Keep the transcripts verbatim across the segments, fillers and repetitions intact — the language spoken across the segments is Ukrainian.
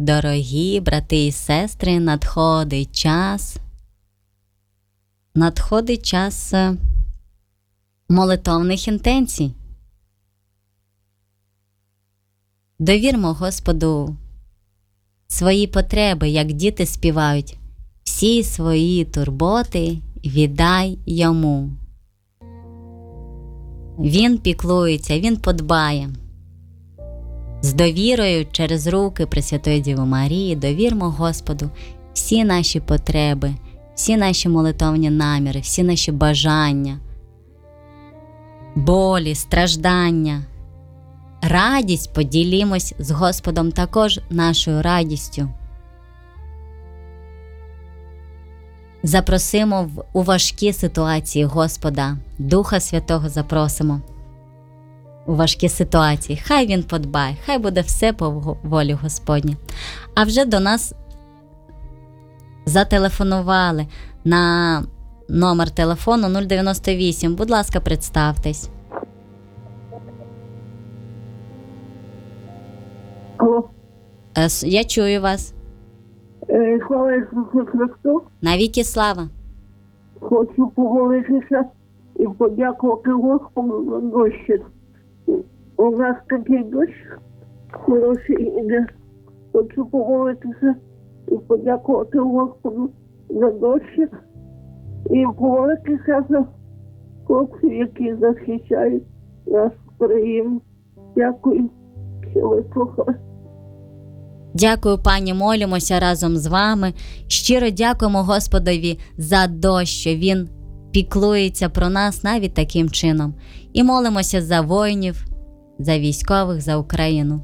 Дорогі брати і сестри, надходить час, надходить час молитовних інтенцій. Довірмо Господу свої потреби, як діти співають. Всі свої турботи віддай Йому. Він піклується, Він подбає. З довірою через руки Пресвятої Діви Марії довірмо Господу всі наші потреби, всі наші молитовні наміри, всі наші бажання, болі, страждання. Радість поділімось з Господом також нашою радістю. Запросимо в, у важкі ситуації Господа, Духа Святого запросимо у важкі ситуації. Хай Він подбає, хай буде все по волі Господні. А вже до нас зателефонували на номер телефону нуль дев'яносто вісім. Будь ласка, представтесь. Алло. Я чую вас. Е, Слава Ісусу Христу. Навіки слава. Хочу помолитися і подякувати Господу за дощ. У нас такий дощ хороший іде. Хочу помолитися і подякувати Господу за дощ. І помолитися за хлопців, які захищають нашу країну. Дякую, що ви слухали. Дякую, пані, молимося разом з вами. Щиро дякуємо Господові за дощ, що Він піклується про нас навіть таким чином. І молимося за воїнів, за військових, за Україну.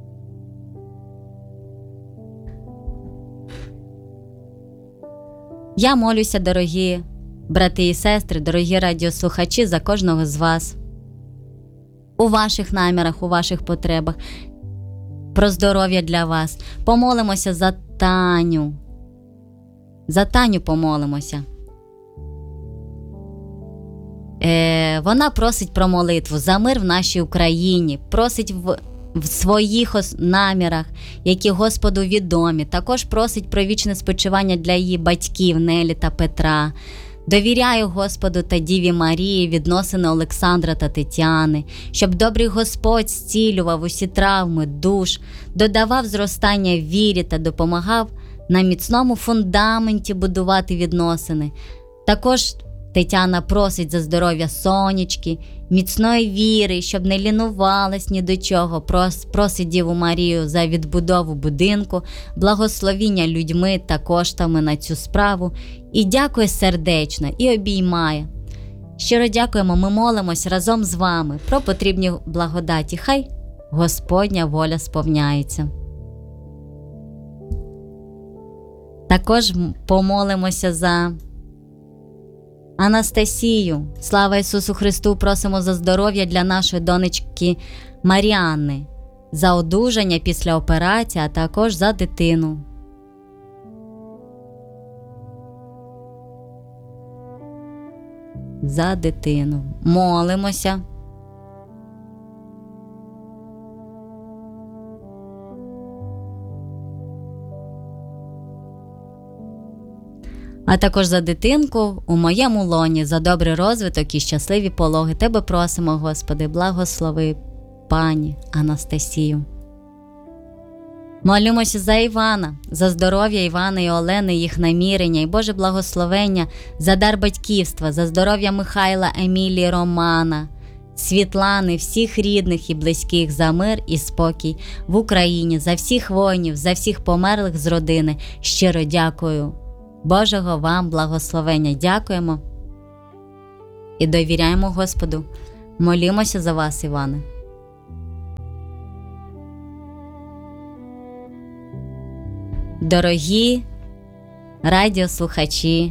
Я молюся, дорогі брати і сестри, дорогі радіослухачі, за кожного з вас. У ваших намірах, у ваших потребах. Про здоров'я для вас. Помолимося за Таню. За Таню помолимося. Е, вона просить про молитву за мир в нашій Україні. Просить в, в своїх намірах, які Господу відомі. Також просить про вічне спочивання для її батьків Нелі та Петра. Довіряю Господу та Діві Марії відносини Олександра та Тетяни, щоб добрий Господь зцілював усі травми душ, додавав зростання в вірі та допомагав на міцному фундаменті будувати відносини. Також Тетяна просить за здоров'я Сонечки, міцної віри, щоб не лінувалась ні до чого. Просить Діву Марію за відбудову будинку, благословіння людьми та коштами на цю справу. І дякує сердечно, і обіймає. Щиро дякуємо, ми молимось разом з вами про потрібні благодаті. Хай Господня воля сповняється. Також помолимося за Анастасію. Слава Ісусу Христу! Просимо за здоров'я для нашої донечки Маріанни, за одужання після операції, а також за дитину. За дитину. Молимося. А також за дитинку у моєму лоні, за добрий розвиток і щасливі пологи. Тебе просимо, Господи, благослови пані Анастасію. Молимося за Івана, за здоров'я Івана і Олени, їх намірення і Боже благословення, за дар батьківства, за здоров'я Михайла, Емілії, Романа, Світлани, всіх рідних і близьких, за мир і спокій в Україні, за всіх воїнів, за всіх померлих з родини. Щиро дякую. Божого вам благословення. Дякуємо і довіряємо Господу. Молімося за вас, Іване. Дорогі радіослухачі,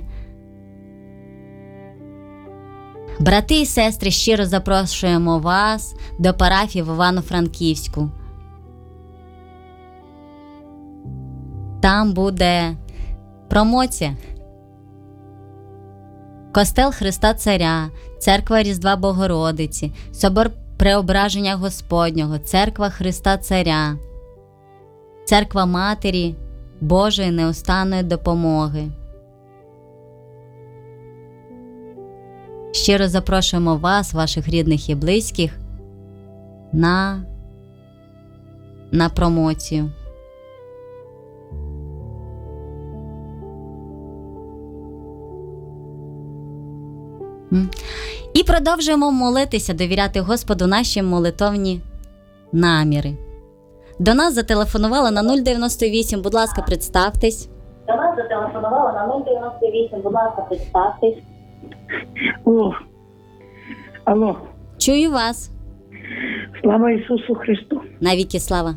брати і сестри, щиро запрошуємо вас до парафії в Івано-Франківську. Там буде промоція. Костел Христа Царя, Церква Різдва Богородиці, Собор Преображення Господнього, Церква Христа Царя. Церква Матері Божої неустанної допомоги. Щиро запрошуємо вас, ваших рідних і близьких, на, на промоцію. І продовжуємо молитися, довіряти Господу наші молитовні наміри. До нас зателефонували на нуль дев'яносто вісім, будь ласка, представтесь. До нас зателефонували на нуль дев'яносто вісім, будь ласка, представтесь. Алло. Алло. Чую вас. Слава Ісусу Христу. Навіки слава.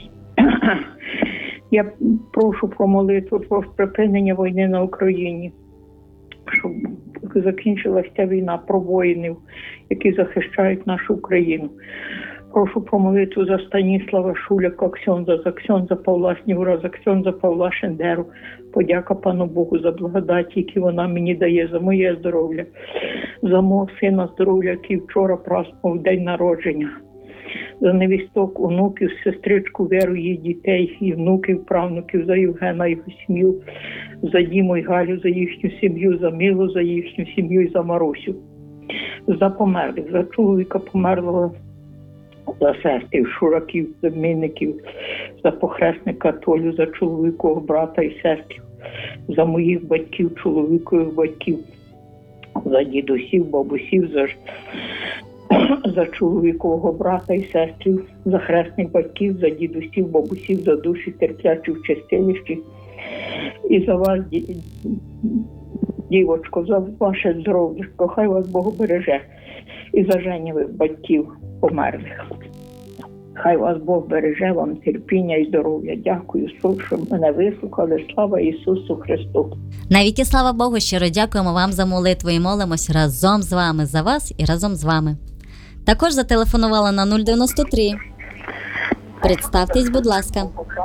Я прошу про молитву про припинення війни на Україні, щоб закінчилася ця війна, про воїнів, які захищають нашу Україну. Прошу про молитву за Станіслава Шуляка, Ксьонза, за Ксьонза Павла Снігура, за Ксьонза Павла Шендеру. Подяка Пану Богу за благодаті, які вона мені дає, за моє здоров'я, за мого сина здоров'я, який вчора празднував день народження, за невісток, онуків, сестричку Веру, її дітей, і внуків, правнуків, за Євгена, його сім'ю, за Діму і Галю, за їхню сім'ю, за Мілу, за їхню сім'ю і за Марусю. За померлих, за чоловіка померлого, за сестрів, шураків, замінників, за похресника Толю, за чоловікового брата і сестрів, за моїх батьків, чоловікових батьків, за дідусів, бабусів, за, за чоловікового брата і сестрів, за хресних батьків, за дідусів, бабусів, за душі терплячі в чистилищі. І за вас, ді... дівочко, за ваше здоров'я, хай вас Бог береже. І за женівих батьків померлих. Хай вас Бог береже, вам терпіння і здоров'я. Дякую, що мене вислухали. Слава Ісусу Христу. Навіки слава Богу, щиро дякуємо вам за молитву і молимось разом з вами, за вас і разом з вами. Також зателефонувала на нуль дев'яносто три. Представтесь, будь ласка.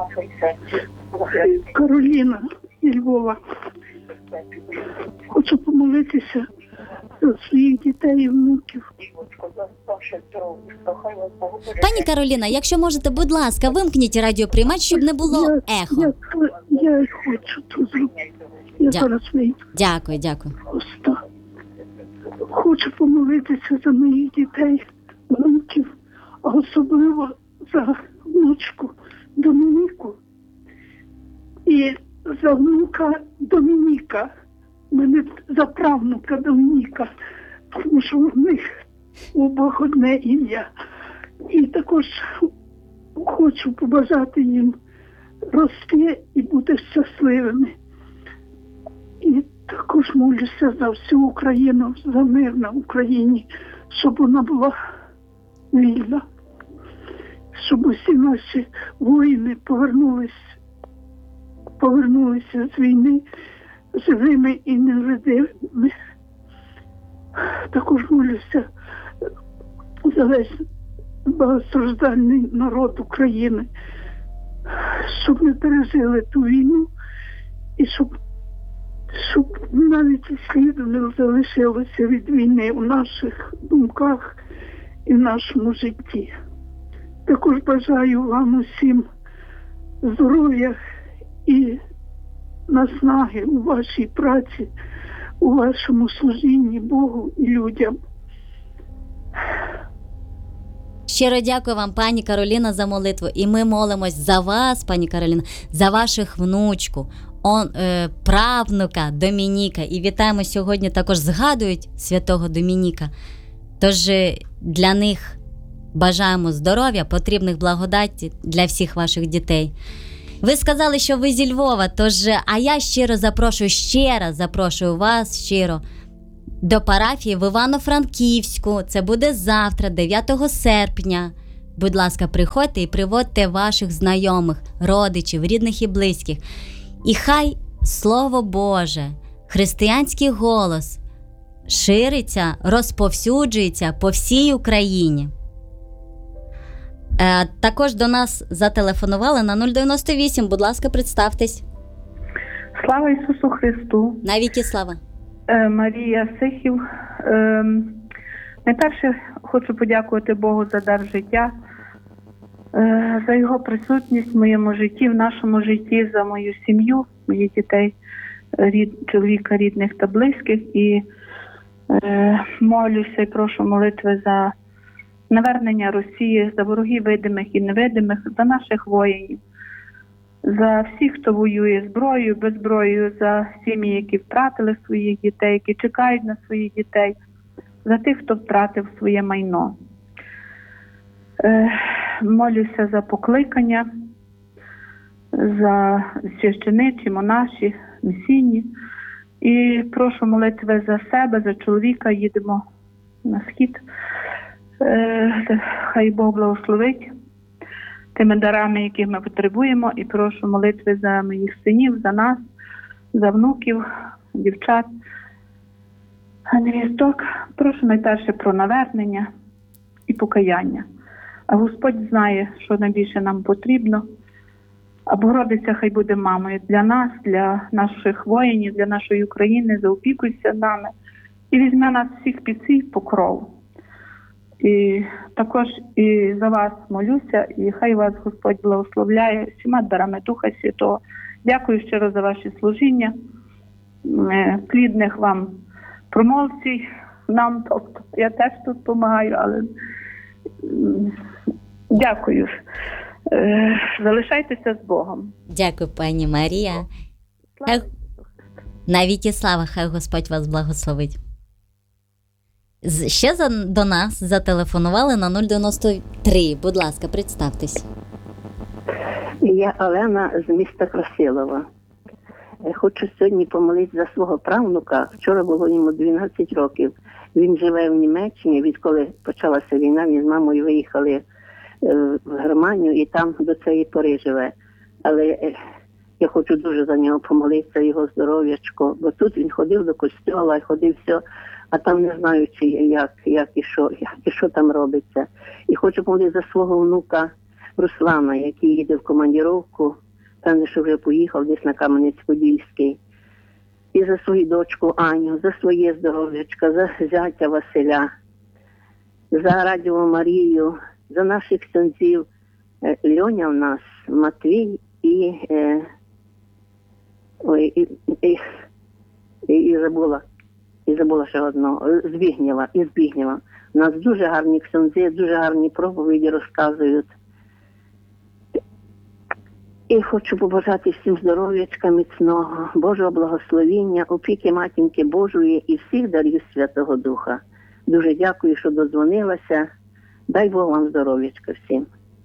Кароліна зі Львова. Хочу помолитися за своїх дітей і внуків. Пані Кароліна, якщо можете, будь ласка, вимкніть радіоприймач, щоб не було Я, ехо. я, я хочу це зробити. Я Дя- зараз вийду. Дякую, дякую. Просто хочу помолитися за моїх дітей, внуків, а особливо за внучку Домініку і за внука Домініка. Мене за правнука Домініка, тому що в них у обох одне ім'я. І також хочу побажати їм рости і бути щасливими. І також молюся за всю Україну, за мир на Україні, щоб вона була вільна, щоб усі наші воїни повернулись, повернулися з війни живими і невредимими. Також молюся за весь багатостраждальний народ України, щоб ми пережили ту війну і щоб, щоб навіть сліду не залишилося від війни у наших думках і в нашому житті. Також бажаю вам усім здоров'я і наснаги у вашій праці, у вашому служінні Богу і людям. Щиро дякую вам, пані Кароліна, за молитву. І ми молимось за вас, пані Кароліна, за ваших внучку, он, е, правнука Домініка. І вітаємо сьогодні, також згадують святого Домініка. Тож для них бажаємо здоров'я, потрібних благодаті для всіх ваших дітей. Ви сказали, що ви зі Львова, тож, а я щиро запрошую, ще раз запрошую вас щиро до парафії в Івано-Франківську. Це буде завтра, дев'ятого серпня. Будь ласка, приходьте і приводьте ваших знайомих, родичів, рідних і близьких. І хай Слово Боже, християнський голос шириться, розповсюджується по всій Україні. Е, також до нас зателефонували на нуль дев'яносто вісім. Будь ласка, представтесь. Слава Ісусу Христу. Навіки слава. Е, Марія Сихів. Е, найперше хочу подякувати Богу за дар життя, е, за його присутність в моєму житті, в нашому житті, за мою сім'ю, моїх дітей, рід, чоловіка, рідних та близьких. І е, молюся і прошу молитви за навернення Росії, за ворогів видимих і невидимих, за наших воїнів, за всіх, хто воює зброєю, без зброєю, за сім'ї, які втратили своїх дітей, які чекають на своїх дітей, за тих, хто втратив своє майно. Е, молюся за покликання, за священичі, монаші, місійні. І прошу молитви за себе, за чоловіка. Їдемо на схід. Е, хай Бог благословить тими дарами, яких ми потребуємо. І прошу молитви за моїх синів, за нас, за внуків, дівчат, невісток. Прошу найперше про навернення і покаяння. А Господь знає, що найбільше нам потрібно. А Богородиця хай буде мамою для нас, для наших воїнів, для нашої України, заопікуйся нами і візьме нас всіх під свій покров. І також і за вас молюся, і хай вас Господь благословляє всіма дарами Духа Святого. Дякую щиро за ваші служіння, е, плідних вам промовців, нам, тобто я теж тут допомагаю, але м, дякую. Е, залишайтеся з Богом. Дякую, пані Марія. Слава Хай- Навіть і слава, хай Господь вас благословить. З- Ще за, до нас зателефонували на нуль дев'яносто три. Будь ласка, представтесь. Я Олена з міста Красилова. Е, Хочу сьогодні помолитися за свого правнука. Вчора було йому дванадцять років. Він живе в Німеччині. Відколи почалася війна, він з мамою виїхали е, в Германію і там до цієї пори живе. Але е, я хочу дуже за нього помолитися, його здоров'ячко. Бо тут він ходив до костьола і ходив все, а там не знаю, чи як, як і що, як і що там робиться. І хочу помолитися за свого внука Руслана, який їде в командировку, певне, що вже поїхав десь на Кам'янець-Подільський. І за свою дочку Аню, за своє здоров'ячко, за зятя Василя, за Радіо Марію, за наших ксьондзів. Е, Льоня в нас, Матвій і, е, ой, і, і, і, і забула, і забула ще одного, Збігнєва, і Збігнєва. У нас дуже гарні ксьондзи, дуже гарні проповіді розказують. І хочу побажати всім здоров'ячка міцного, Божого благословіння, опіки Матінки Божої і всіх дарів Святого Духа. Дуже дякую, що додзвонилася. Дай Бог вам здоров'ячка всім.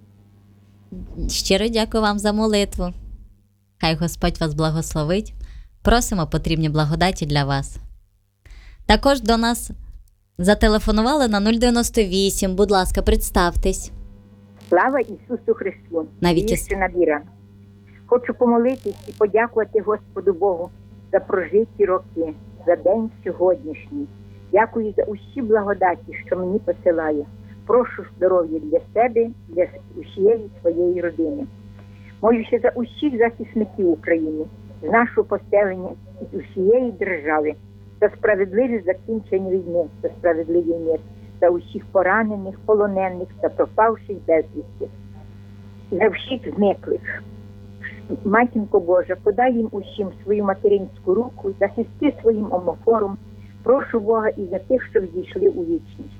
Щиро дякую вам за молитву. Хай Господь вас благословить. Просимо потрібні благодаті для вас. Також до нас зателефонували на нуль дев'яносто вісім. Будь ласка, представтесь. Слава Ісусу Христу! Навіть і- Істина віра. Хочу помолитись і подякувати Господу Богу за прожиті роки, за день сьогоднішній. Дякую за усі благодаті, що мені посилає. Прошу здоров'я для себе, для усієї своєї родини. Молюся за усіх захисників України, з нашого поселення і з усієї держави, за справедливе закінчення війни, за справедливий мир, за усіх поранених, полонених та пропавших безвісти, за всіх зниклих. Матінко Божа, подай їм усім свою материнську руку, захисти своїм омофором. Прошу Бога і за тих, що відійшли у вічність.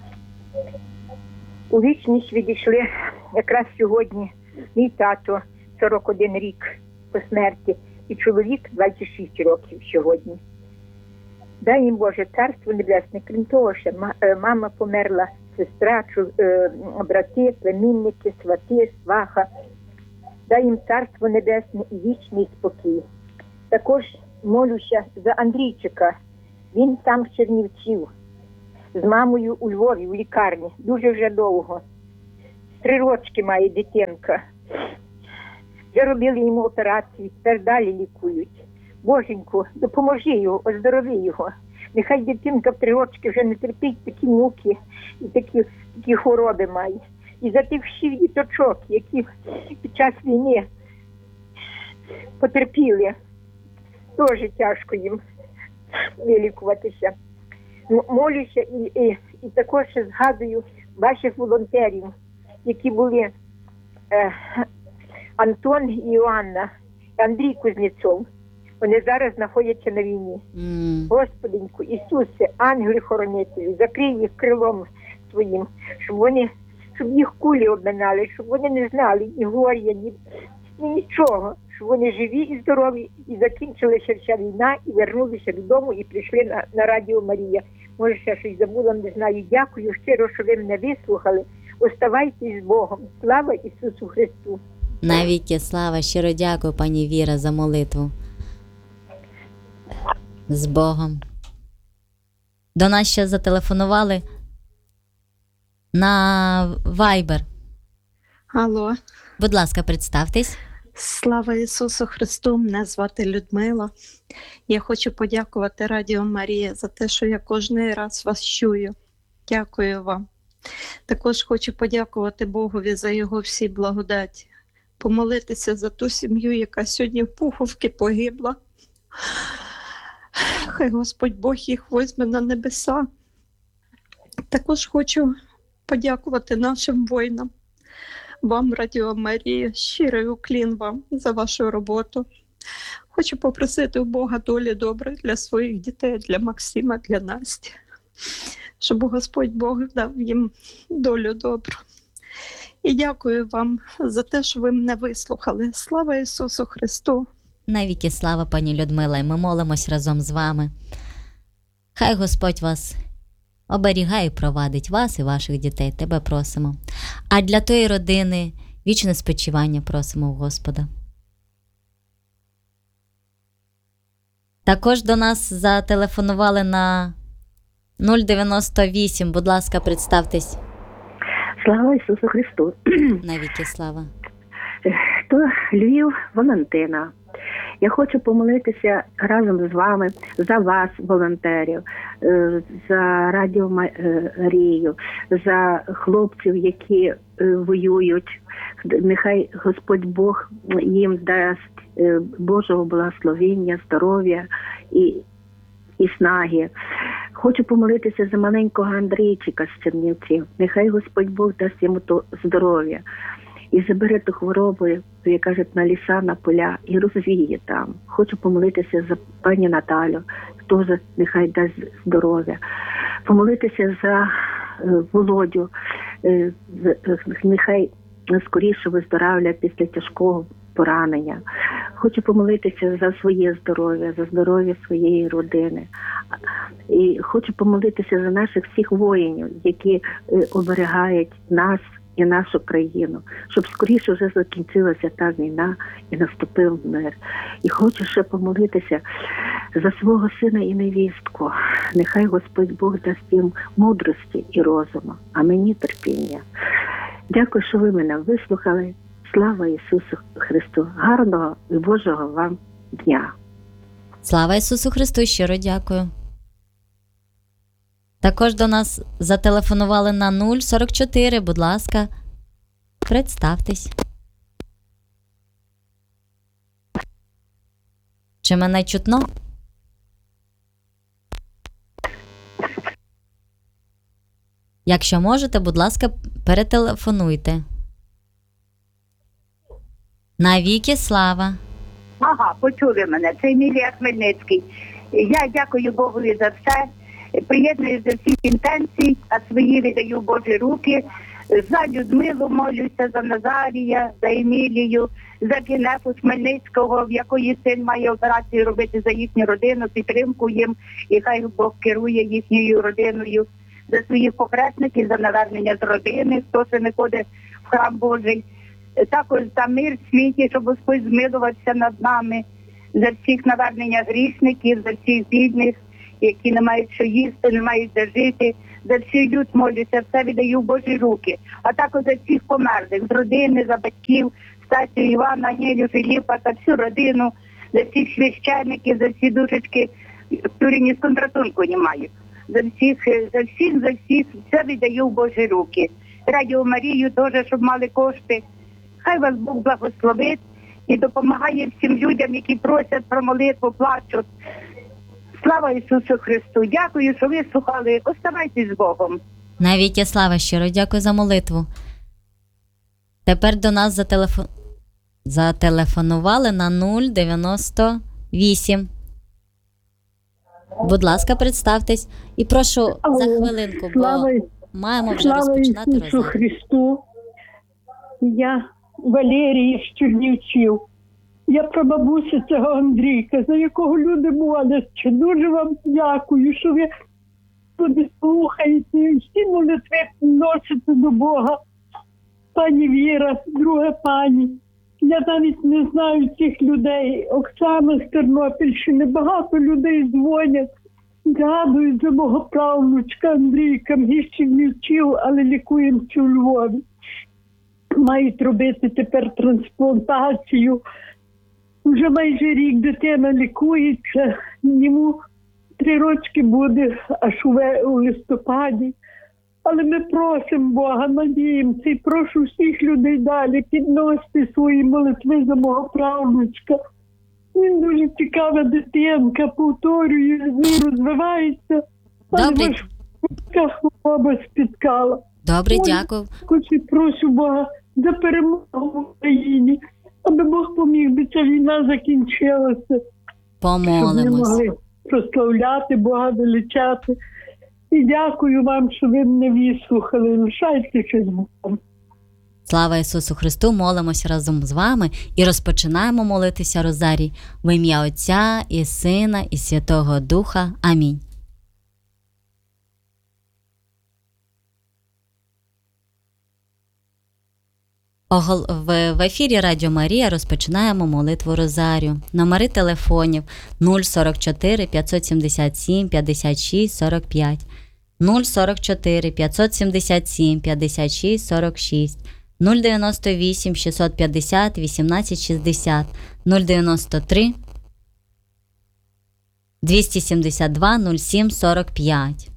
У вічність відійшли якраз сьогодні мій тато, сорок один рік по смерті, і чоловік двадцять шість років сьогодні. Дай їм, Боже, царство небесне. Крім того, що мама померла, сестра, брати, племінники, свати, сваха. Дай їм царство небесне і вічний спокій. Також молюся за Андрійчика. Він там з Чернівців, з мамою у Львові, у лікарні. Дуже вже довго. Три рочки має дитинка. Вже робили йому операцію, тепер далі лікують. Боженьку, допоможи його, оздорови його. Нехай дитинка в три рочки вже не терпить такі муки і такі, такі хвороби має. І за тих всіх діточок, які під час війни потерпіли, теж тяжко їм вилікуватися. Молюся і, і, і також згадую ваших волонтерів, які були е, Антон і Іоанна, Андрій Кузнєцов. Вони зараз знаходяться на війні. М. Господинку, Ісусе, ангели-хоронителі, закрий їх крилом своїм, щоб вони, щоб їх кулі обминали, щоб вони не знали ні горя, ні, ні нічого, щоб вони живі і здорові, і закінчилася вся війна, і вернулися додому, і прийшли на, на Радіо Марія. Може, ще щось забула, не знаю. Дякую щиро, що ви мене вислухали. Оставайтесь з Богом. Слава Ісусу Христу! Навіки слава, щиро дякую, пані Віра, за молитву. З Богом. До нас ще зателефонували на Viber. Алло, Будь ласка, представтесь. слава Ісусу Христу, мене звати Людмила. Я хочу подякувати Радіо Марія за те, що я кожен раз вас чую. Дякую вам. Також хочу подякувати Богові за його всі благодаті. Помолитися за ту сім'ю, яка сьогодні в Пуховці погибла. Хай Господь Бог їх візьме на небеса. Також хочу подякувати нашим воїнам. Вам, Радіо Марія, щирий уклін вам за вашу роботу. Хочу попросити у Бога долі добре для своїх дітей, для Максима, для Насті. Щоб Господь Бог дав їм долю добру. І дякую вам за те, що ви мене вислухали. Слава Ісусу Христу! Навіки слава, пані Людмила, і ми молимось разом з вами. Хай Господь вас оберігає і провадить вас і ваших дітей. Тебе просимо. А для тої родини вічне спочивання просимо у Господа. Також до нас зателефонували на нуль дев'яносто вісім. Будь ласка, представтесь. Слава Ісусу Христу! Навіки слава. То Львів, Валентина. Я хочу помолитися разом з вами за вас, волонтерів, е, за Радіо Марію, за хлопців, які е, воюють. Нехай Господь Бог їм дасть е, Божого благословення, здоров'я і, і снаги. Хочу помолитися за маленького Андрійчика з Чернівців. Нехай Господь Бог дасть йому то здоров'я. І забере ту хворобу, як кажуть, на ліса, на поля, і розвіє там. Хочу помолитися за пані Наталю, теж нехай дасть здоров'я. Помолитися за е, Володю, е, з, нехай скоріше виздоравлює після тяжкого поранення. Хочу помолитися за своє здоров'я, за здоров'я своєї родини. І хочу помолитися за наших всіх воїнів, які е, оберігають нас і нашу країну, щоб скоріше вже закінчилася та війна і наступив мир. І хочу ще помолитися за свого сина і невістку. Нехай Господь Бог дасть їм мудрості і розуму, а мені терпіння. Дякую, що ви мене вислухали. Слава Ісусу Христу! Гарного і Божого вам дня! Слава Ісусу Христу, щиро дякую. Також до нас зателефонували на нуль сорок чотири, будь ласка, представтесь. Чи мене чутно? Якщо можете, будь ласка, перетелефонуйте. Навіки слава. Ага, почули мене. Це Емілія Хмельницький. Я дякую Богові за все. Приєдную до всіх інтенцій, а свої віддаю в Божі руки. За Людмилу молюся, за Назарія, за Емілію, за Кінефу Хмельницького, в якої син має операцію робити за їхню родину, підтримку їм, і хай Бог керує їхньою родиною. За своїх похресників, за навернення з родини, хто ще не ходить в храм Божий. Також за мир в світі, щоб Господь змилувався над нами, за всіх навернення грішників, за всіх бідних, які не мають що їсти, не мають де жити. За всіх люд молюся, все віддаю в Божі руки. А також за всіх померлих, з родини, за батьків, Стасю, Івана, Нелю, Філіпа та всю родину, за всіх священників, за всі душечки, в Туріні з контратунку немає. За всіх, за всіх, за всіх, все віддаю в Божі руки. Радіо Марію теж, щоб мали кошти. Хай вас Бог благословить і допомагає всім людям, які просять про молитву, плачуть. Слава Ісусу Христу! Дякую, що ви слухали. Оставайтесь з Богом. Навіки слава, щиро дякую за молитву. Тепер до нас зателефон... зателефонували на нуль дев'яносто вісім. Будь ласка, представтесь. І прошу Алло, за хвилинку, бо слава, маємо вже слава розпочинати Ісусу розгляд. Христу. Я Валерія з Чернівців. Я прабабуся цього Андрійка, за якого люди моляться. Дуже вам дякую, що ви туди слухаєте і всі молитви носите до Бога. Пані Віра, друга пані. Я навіть не знаю цих людей. Оксана з Тернопільщини. Багато людей дзвонять, згадують за мого правнучка Андрійка, ми ще не вчив, але лікуємося у Львові. Мають робити тепер трансплантацію. Вже майже рік дитина лікується, йому три рочки буде аж у ве- у листопаді. Але ми просимо Бога, надіємося і прошу всіх людей далі підносити свої молитви за мого правнучка. Він дуже цікава дитинка, повторює, він розвивається, але Добре. важка хвороба спіткала. Добре, Ой, дякую. Хоч і прошу Бога за перемогу в Україні, аби Бог поміг, би ця війна закінчилася. Щоб ми Помолимось. могли прославляти Бога, величати. І дякую вам, що ви мене вислухали. Лишайтеся з Богом. Слава Ісусу Христу, молимося разом з вами і розпочинаємо молитися Розарій в ім'я Отця і Сина і Святого Духа. Амінь. Огол... В, в ефірі Радіо Марія розпочинаємо молитву Розарію. Номери телефонів нуль сорок чотири п'ятсот сімдесят сім п'ятдесят шість сорок п'ять, нуль сорок чотири п'ятсот сімдесят сім п'ятдесят шість сорок шість, нуль дев'яносто вісім шістсот п'ятдесят вісімнадцять шістдесят, нуль дев'яносто три двісті сімдесят два нуль сім сорок п'ять.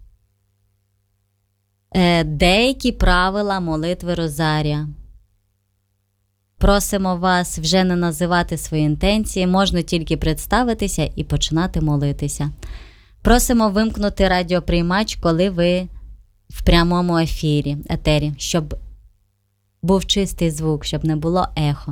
Е, деякі правила молитви Розарія. Просимо вас вже не називати свої інтенції, можна тільки представитися і починати молитися. Просимо вимкнути радіоприймач, коли ви в прямому ефірі, етері, щоб був чистий звук, щоб не було ехо.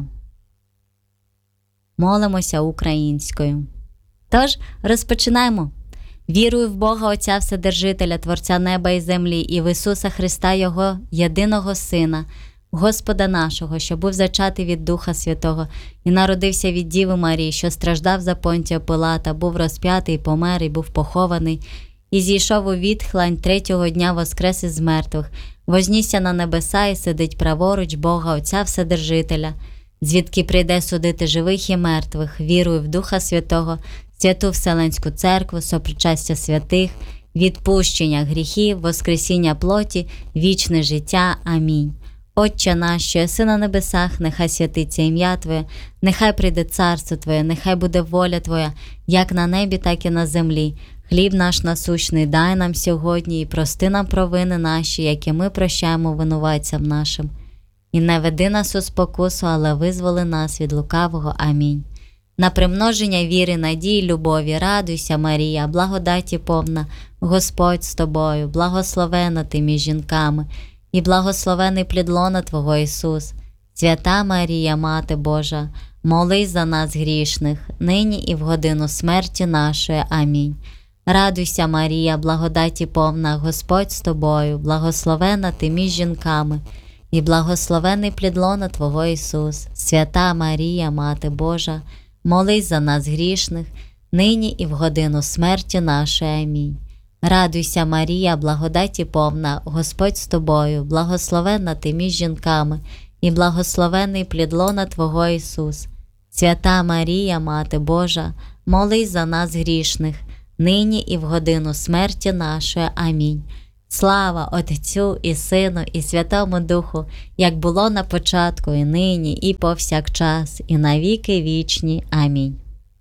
Молимося українською. Тож, розпочинаємо. Вірую в Бога Отця Вседержителя, Творця неба і землі, і в Ісуса Христа, Його єдиного Сина, Господа нашого, що був зачатий від Духа Святого і народився від Діви Марії, що страждав за Понтія Пилата, був розп'ятий, помер і був похований, і зійшов у відхлань, третього дня воскрес із мертвих, вознісся на небеса і сидить праворуч Бога Отця Вседержителя, звідки прийде судити живих і мертвих. Вірую в Духа Святого, Святу Вселенську Церкву, сопричастя святих, відпущення гріхів, воскресіння плоті, вічне життя. Амінь. Отче наш, що єси на небесах, нехай святиться ім'я Твоє, нехай прийде царство Твоє, нехай буде воля Твоя, як на небі, так і на землі. Хліб наш насущний дай нам сьогодні, і прости нам провини наші, які ми прощаємо винуватцям нашим. І не веди нас у спокусу, але визволи нас від лукавого. Амінь. На примноження віри, надії, любові, радуйся, Марія, благодаті повна, Господь з тобою, благословена ти між жінками, і благословений плід лона Твого Ісус. Свята Марія, Мати Божа, молись за нас грішних, нині і в годину смерті нашої. Амінь. Радуйся, Марія, благодаті повна, Господь з тобою, благословена ти між жінками, і благословений плід лона Твого Ісус. Свята Марія, Мати Божа, молись за нас грішних, нині і в годину смерті нашої. Амінь. Радуйся, Марія, благодаті повна, Господь з тобою, благословенна ти між жінками, і благословений плід лона Твого Ісус. Свята Марія, Мати Божа, молись за нас грішних, нині і в годину смерті нашої. Амінь. Слава Отцю і Сину і Святому Духу, як було на початку, і нині, і повсякчас, і на віки вічні. Амінь.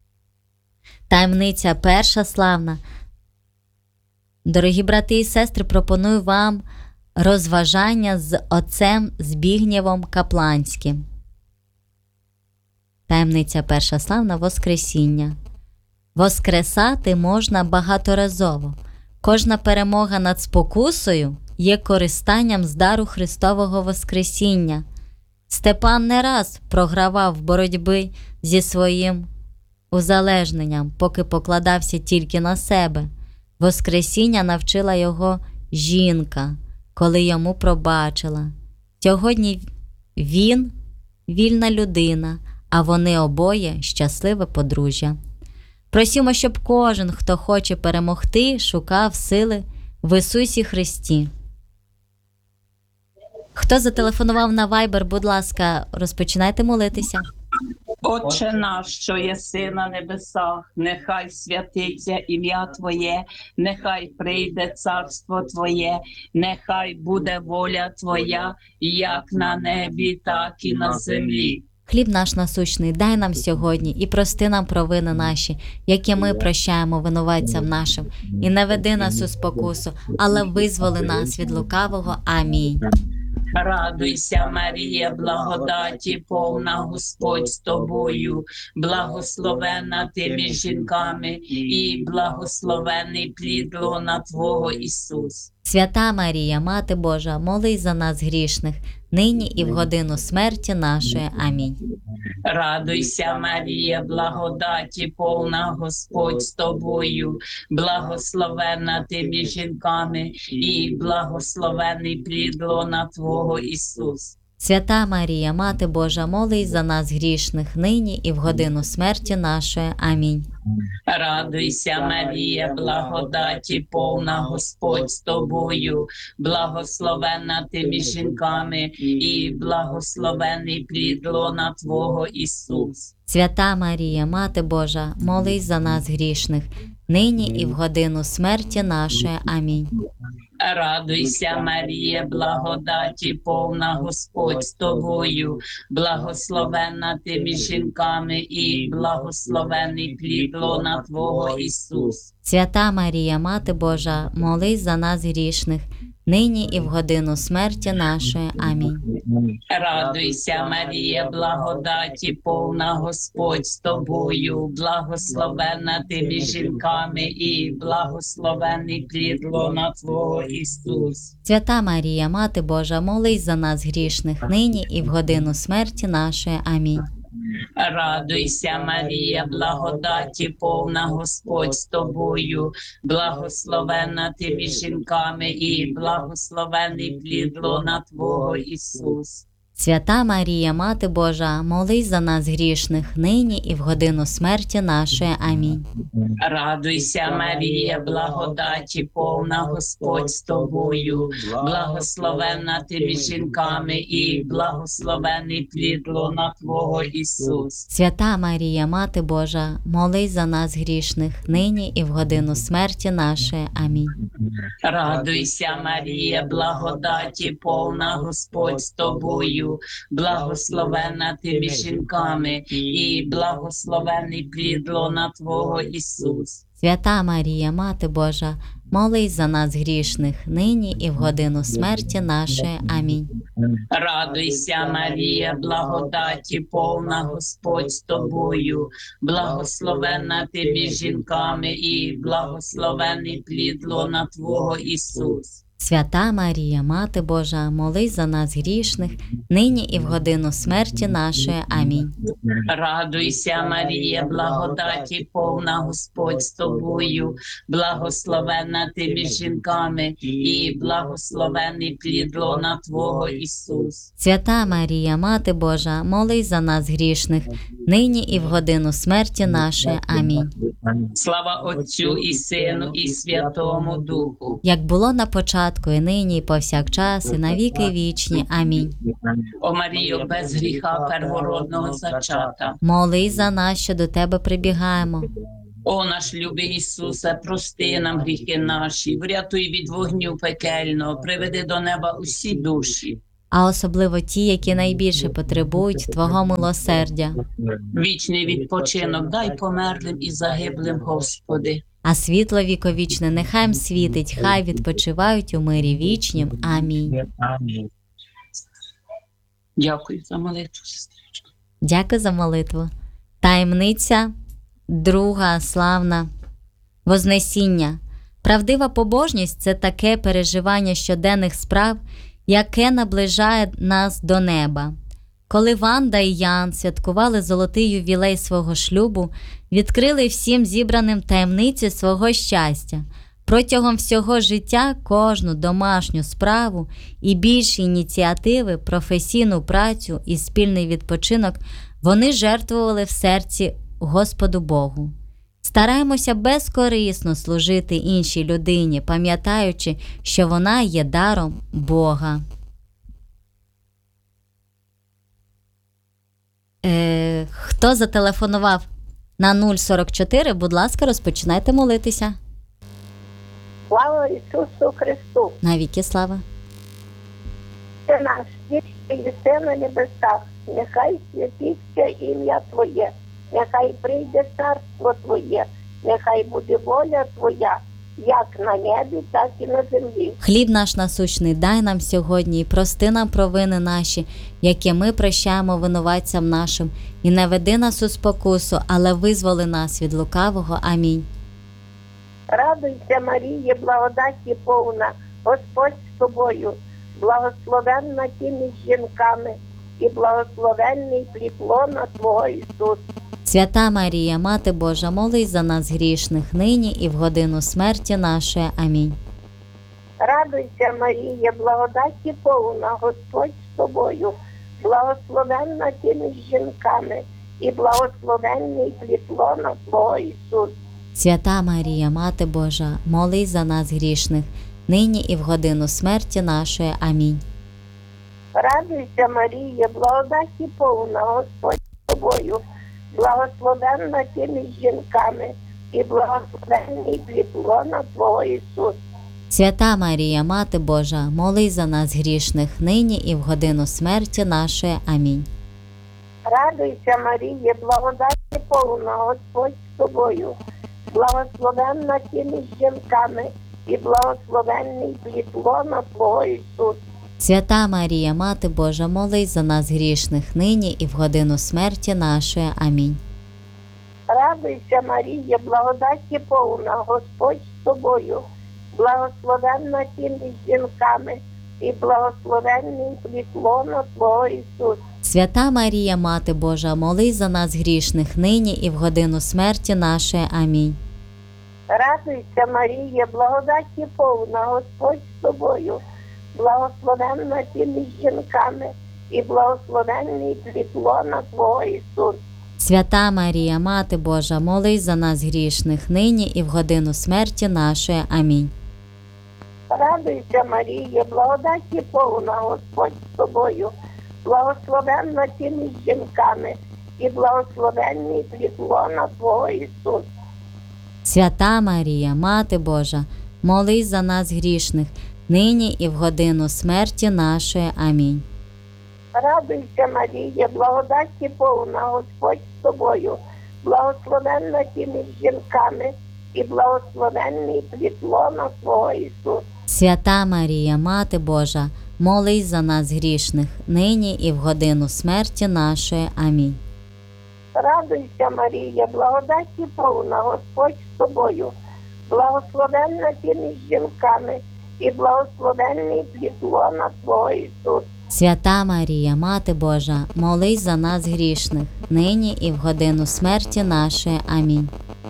Таємниця перша славна. Дорогі брати і сестри, пропоную вам розважання з отцем Збігнєвом Капланським. Таємниця перша славна – Воскресіння. Воскресати можна багаторазово. Кожна перемога над спокусою є користанням з дару Христового Воскресіння. Степан не раз програвав в боротьбі зі своїм узалежненням, поки покладався тільки на себе. Воскресіння навчила його жінка, коли йому пробачила. Сьогодні він вільна людина, а вони обоє щасливе подружжя. Просімо, щоб кожен, хто хоче перемогти, шукав сили в Ісусі Христі. Хто зателефонував на Viber, будь ласка, розпочинайте молитися. Отче наш, що єси на небесах, нехай святиться ім'я Твоє, нехай прийде царство Твоє, нехай буде воля Твоя, як на небі, так і на землі. Хліб наш насущний дай нам сьогодні і прости нам провини наші, які ми прощаємо винуватцям нашим. І не веди нас у спокусу, але визволи нас від лукавого. Амінь. Радуйся, Марія, благодаті повна, Господь з тобою, благословена ти між жінками, і благословений плід лона Твого, Ісус. Свята Марія, Мати Божа, молись за нас грішних, нині і в годину смерті нашої. Амінь. Радуйся, Марія, благодаті повна, Господь з тобою, благословена ти між жінками, і благословений плід лона Твого, Ісус. Свята Марія, Мати Божа, молись за нас грішних, нині і в годину смерті нашої. Амінь. Радуйся, Марія, благодаті повна, Господь з тобою, благословена ти між жінками, і благословений плід лона Твого, Ісус. Свята Марія, Мати Божа, молись за нас грішних, нині і в годину смерті нашої. Амінь. Радуйся, Марія, благодаті повна, Господь з тобою, благословена ти між жінками, і благословений плід лона Твого, Ісус. Свята Марія, Мати Божа, молись за нас грішних, нині і в годину смерті нашої. Амінь. Радуйся, Марія, благодаті повна, Господь з тобою, благословена ти між жінками, і благословений плід лона Твого, Ісус. Свята Марія, Мати Божа, молись за нас грішних, нині і в годину смерті нашої. Амінь. Радуйся, Марія, благодаті повна, Господь з тобою, благословена ти між жінками, і благословений плід лона Твого, Ісус. Свята Марія, Мати Божа, молись за нас грішних, нині і в годину смерті нашої. Амінь. Радуйся, Марія, благодаті повна, Господь з тобою, благословена ти між жінками, і благословений плід лона Твого, Ісус. Свята Марія, Мати Божа, молись за нас грішних, нині і в годину смерті нашої. Амінь. Радуйся, Марія, благодаті повна, Господь з тобою, благословена ти між жінками, і благословений плід лона Твого, Ісус. Свята Марія, Мати Божа, молись за нас грішних, нині і в годину смерті нашої. Амінь. Радуйся, Марія, благодаті повна, Господь з тобою, благословена ти між жінками, і благословений плід лона Твого, Ісус. Свята Марія, Мати Божа, молись за нас грішних, нині і в годину смерті нашої. Амінь. Радуйся, Марія, благодаті повна, Господь з тобою, благословена ти між жінками, і благословений плід лона Твого, Ісус. Свята Марія, Мати Божа, молись за нас грішних, нині і в годину смерті нашої. Амінь. Слава Отцю і Сину, і Святому Духу. Як було на початку, і нині, і повсякчас, і на віки вічні. Амінь. О Марію, без гріха первородного зачата. Молись за нас, що до Тебе прибігаємо. О наш любий Ісусе, прости нам гріхи наші, врятуй від вогню пекельного, приведи до неба усі душі. А особливо ті, які найбільше потребують Твого милосердя. Вічний відпочинок дай померлим і загиблим, Господи. А світло віковічне нехай їм світить, хай відпочивають у мирі вічнім. Амінь. Дякую за молитву, сестричко. Дякую за молитву. Таємниця друга славна. Вознесіння. Правдива побожність – це таке переживання щоденних справ, яке наближає нас до неба. Коли Ванда і Ян святкували золотий ювілей свого шлюбу, відкрили всім зібраним таємниці свого щастя. Протягом всього життя кожну домашню справу і більші ініціативи, професійну працю і спільний відпочинок вони жертвували в серці Господу Богу. Стараємося безкорисно служити іншій людині, пам'ятаючи, що вона є даром Бога. Е, хто зателефонував на нуль сорок чотири, будь ласка, розпочинайте молитися. Слава Ісусу Христу! Навіки слава. Це наш, який єси на небесах, нехай святиться ім'я Твоє, нехай прийде царство Твоє, нехай буде воля Твоя, як на небі, так і на землі. Хліб наш насущний дай нам сьогодні, і прости нам провини наші, які ми прощаємо винуватцям нашим, і не веди нас у спокусу, але визволи нас від лукавого. Амінь. Радуйся, Маріє, благодаті повна, Господь з тобою, благословенна ти між жінками, і благословенний плід лона Твого Ісус. Свята Марія, Мати Божа, молись за нас грішних, нині і в годину смерті нашої. Амінь. Радуйся, Марія, благодаті повна, Господь з тобою, благословенна ти між жінками, і благословенний плід лона Твого Ісус. Свята Марія, Мати Божа, молись за нас грішних, нині і в годину смерті нашої. Амінь. Радуйся, Марія, благодаті повна, Господь з тобою, благословенна ти між жінками, і благословенний плід лона Твого Ісус. Свята Марія, Мати Божа, молись за нас грішних, нині і в годину смерті нашої. Амінь. Радуйся, Марія, благодаті повна, Господь з тобою, благословенна ти між жінками, і благословенний плід лона Твого Ісус. Свята Марія, Мати Божа, молись за нас грішних, нині і в годину смерті нашої. Амінь. Радуйся, Марія, благодаті повна, Господь з тобою, благословенна ти між жінками, і благословенний плід лона Твого Ісус. Свята Марія, Мати Божа, молись за нас грішних, нині і в годину смерті нашої. Амінь. Радуйся, Марія, благодаті повна, Господь з тобою, благословенна ти між жінками, і благословенний плід лона Твого Ісус. Свята Марія, Мати Божа, молись за нас грішних, нині і в годину смерті нашої. Амінь. Радуйся, Марія, благодаті повна, Господь з тобою, благословенна ти між жінками, і благословенний плід лона Твого Ісус. Свята Марія, Мати Божа, молись за нас грішних, нині і в годину смерті нашої. Амінь. Радуйся, Марія, благодаті повна, Господь з тобою, благословенна ти між жінками, і благословенний плід лона Твого Ісус. Свята Марія, Мати Божа, молись за нас грішних, нині і в годину смерті нашої. Амінь. Радуйся, Марія, благодаті повна, Господь з тобою, благословенна ти між жінками, і благословенний плід лона Твого Ісус. Свята Марія, Мати Божа, молись за нас грішних, нині і в годину смерті нашої. Амінь.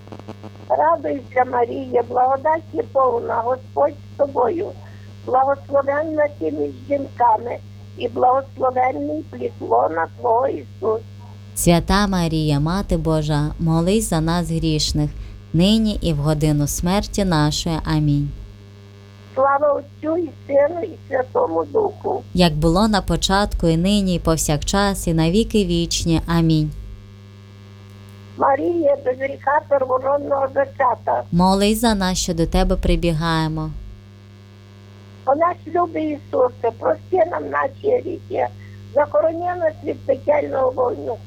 Радуйся, Марія, благодаті повна, Господь з тобою, благословенна ти між жінками, і благословенний плід лона Твого Ісус. Свята Марія, Мати Божа, молись за нас грішних, нині і в годину смерті нашої. Амінь. Слава Отцю і Сину, і Святому Духу. Як було на початку, і нині, і повсякчас, і на віки вічні. Амінь. Марія, без гріха первородного зачата, Молись за нас, що до Тебе прибігаємо. о наш любий Ісусе, прости нам наші гріхи, захорони нас від пекельного вогню.